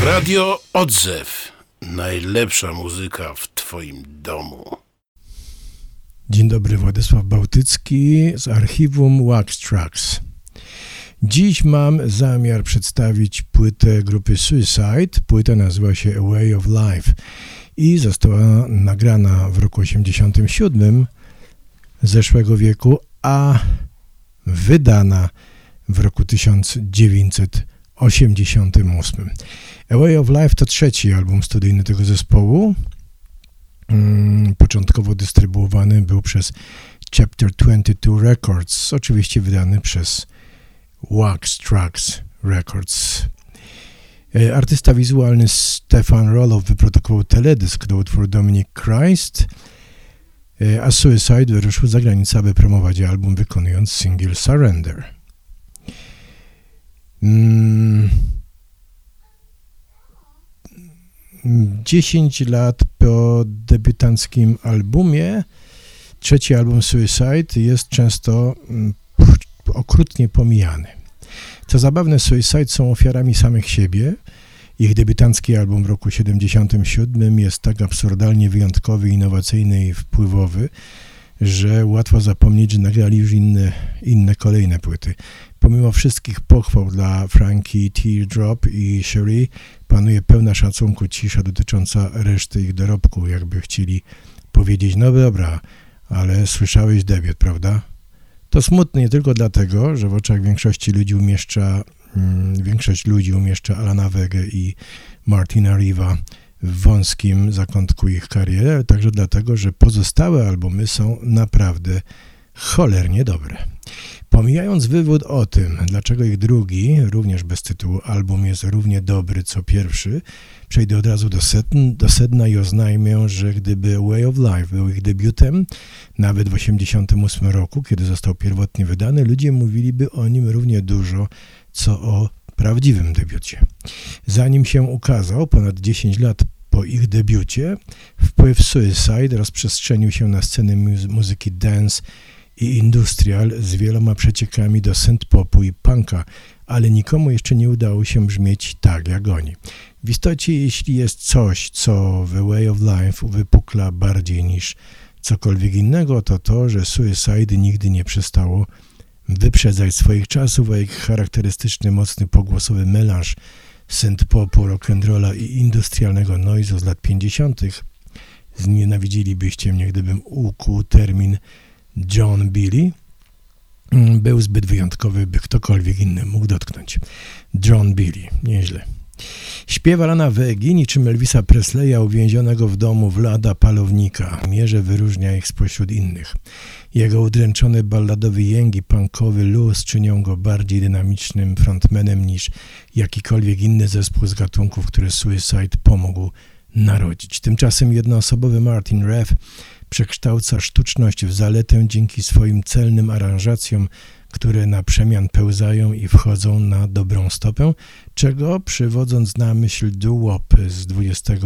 Radio Odzew. Najlepsza muzyka w twoim domu. Dzień dobry, Władysław Bałtycki z archiwum Wax Trax. Dziś mam zamiar przedstawić płytę grupy Suicide. Płyta nazywa się A Way of Life i została nagrana w roku 1987 zeszłego wieku, a wydana w roku 1988. A Way of Life to trzeci album studyjny tego zespołu. Początkowo dystrybuowany był przez Chapter 22 Records, oczywiście wydany przez Wax Trax Records. Artysta wizualny Stefan Roloff wyprodukował teledysk do utworu Dominic Christ, a Suicide wyruszył za granicę, aby promować album, wykonując singiel Surrender. 10 lat po debiutanckim albumie, trzeci album Suicide jest często okrutnie pomijany. Co zabawne, Suicide są ofiarami samych siebie. Ich debiutancki album w roku 1977 jest tak absurdalnie wyjątkowy, innowacyjny i wpływowy, że łatwo zapomnieć, że nagrali już inne kolejne płyty. Pomimo wszystkich pochwał dla Frankie, Teardrop i Cherie, panuje pełna szacunku cisza dotycząca reszty ich dorobku, jakby chcieli powiedzieć: no dobra, ale słyszałeś debiut, prawda? To smutne nie tylko dlatego, że w oczach większość ludzi umieszcza Alana Vegę i Martina Riva w wąskim zakątku ich kariery, ale także dlatego, że pozostałe albumy są naprawdę cholernie dobre. Pomijając wywód o tym, dlaczego ich drugi, również bez tytułu, album jest równie dobry co pierwszy, przejdę od razu do sedna i oznajmię, że gdyby A Way of Life był ich debiutem, nawet w 1988 roku, kiedy został pierwotnie wydany, ludzie mówiliby o nim równie dużo, co o prawdziwym debiucie. Zanim się ukazał, ponad 10 lat po ich debiucie, wpływ Suicide rozprzestrzenił się na scenę muzyki dance i industrial z wieloma przeciekami do synth-popu i punka, ale nikomu jeszcze nie udało się brzmieć tak jak oni. W istocie, jeśli jest coś, co w A Way of Life uwypukla bardziej niż cokolwiek innego, to to, że Suicide nigdy nie przestało wyprzedzać swoich czasów, a ich charakterystyczny, mocny, pogłosowy melanż synth-popu, rock'n'rolla i industrialnego noizu z lat 50. Znienawidzilibyście mnie, gdybym ukuł termin John Billy. Był zbyt wyjątkowy, by ktokolwiek inny mógł dotknąć. John Billy, nieźle. Śpiew Alana Vegi, niczym Elvisa Presleya uwięzionego w domu Vlada Palownika, mierze wyróżnia ich spośród innych. Jego udręczony balladowy jęk i punkowy luz czynią go bardziej dynamicznym frontmanem niż jakikolwiek inny zespół z gatunków, które Suicide pomógł narodzić. Tymczasem jednoosobowy Martin Rev przekształca sztuczność w zaletę dzięki swoim celnym aranżacjom, które na przemian pełzają i wchodzą na dobrą stopę, czego przywodząc na myśl doo-wop z XXVIII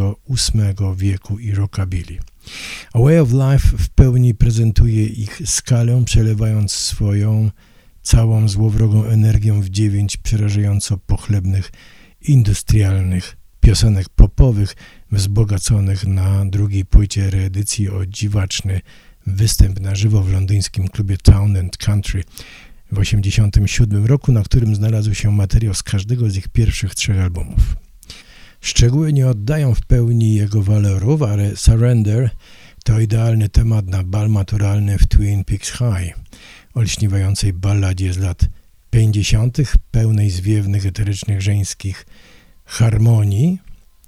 wieku i rockabilly. A Way of Life w pełni prezentuje ich skalę, przelewając swoją całą złowrogą energią w 9 przerażająco pochlebnych, industrialnych piosenek popowych, wzbogaconych na drugiej płycie reedycji o dziwaczny występ na żywo w londyńskim klubie Town and Country w 1987 roku, na którym znalazł się materiał z każdego z ich pierwszych 3 albumów. Szczegóły nie oddają w pełni jego walorów, ale Surrender to idealny temat na bal maturalny w Twin Peaks High, olśniewającej balladzie z lat 50., pełnej zwiewnych, eterycznych, żeńskich harmonii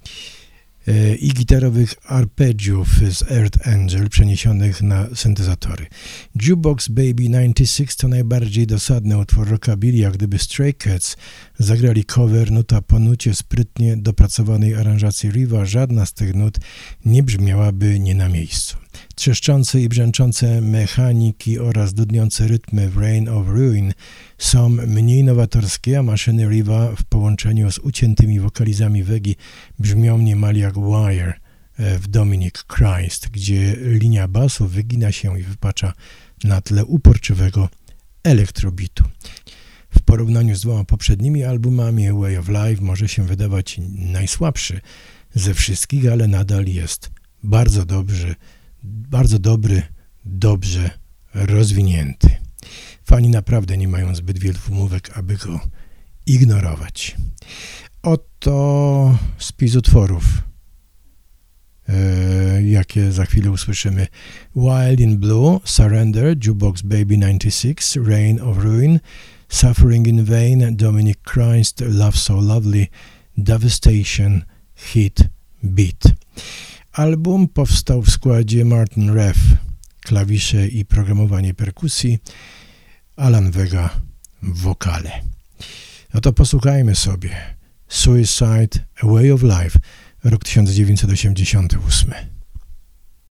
i gitarowych arpeggiów z Earth Angel przeniesionych na syntezatory. Jukebox Baby 96 to najbardziej dosadny utwór rockabilly, jak gdyby Stray Cats zagrali cover nuta po nucie sprytnie dopracowanej aranżacji Riva, żadna z tych nut nie brzmiałaby nie na miejscu. Trzeszczące i brzęczące mechaniki oraz dudniące rytmy w Reign of Ruin są mniej nowatorskie, a maszyny Riva w połączeniu z uciętymi wokalizami Vegi brzmią niemal jak Wire w Dominic Christ, gdzie linia basu wygina się i wypacza na tle uporczywego elektrobitu. w porównaniu z 2 poprzednimi albumami A Way of Life może się wydawać najsłabszy ze wszystkich, ale nadal jest bardzo dobry, dobrze rozwinięty. Fani naprawdę nie mają zbyt wielu wymówek, aby go ignorować. Oto spis utworów, jakie za chwilę usłyszymy. Wild in Blue, Surrender, Jukebox Baby 96, Reign of Ruin, Suffering in Vain, Dominic Christ, Love So Lovely, Devastation, Hit, Beat. Album powstał w składzie Martin Reff, klawisze i programowanie perkusji, Alan Vega, wokale. No to posłuchajmy sobie. Suicide, A Way of Life, rok 1988.